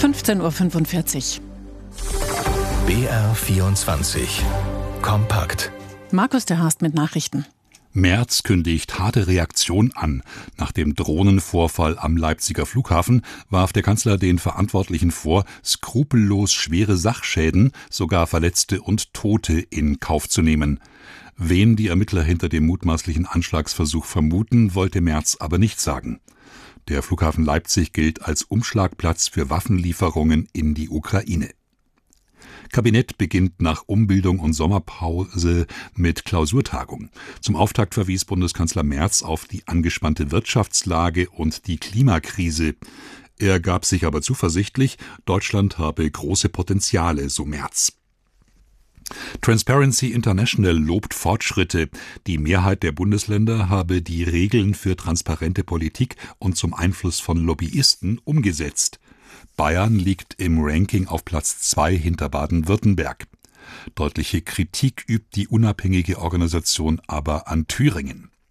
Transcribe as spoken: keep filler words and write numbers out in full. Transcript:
fünfzehn Uhr fünfundvierzig. B R vierundzwanzig. Kompakt. Markus der Haast mit Nachrichten. Merz kündigt harte Reaktion an. Nach dem Drohnenvorfall am Leipziger Flughafen warf der Kanzler den Verantwortlichen vor, skrupellos schwere Sachschäden, sogar Verletzte und Tote in Kauf zu nehmen. Wen die Ermittler hinter dem mutmaßlichen Anschlagsversuch vermuten, wollte Merz aber nicht sagen. Der Flughafen Leipzig gilt als Umschlagplatz für Waffenlieferungen in die Ukraine. Kabinett beginnt nach Umbildung und Sommerpause mit Klausurtagung. Zum Auftakt verwies Bundeskanzler Merz auf die angespannte Wirtschaftslage und die Klimakrise. Er gab sich aber zuversichtlich, Deutschland habe große Potenziale, so Merz. Transparency International lobt Fortschritte. Die Mehrheit der Bundesländer habe die Regeln für transparente Politik und zum Einfluss von Lobbyisten umgesetzt. Bayern liegt im Ranking auf Platz zwei hinter Baden-Württemberg. Deutliche Kritik übt die unabhängige Organisation aber an Thüringen.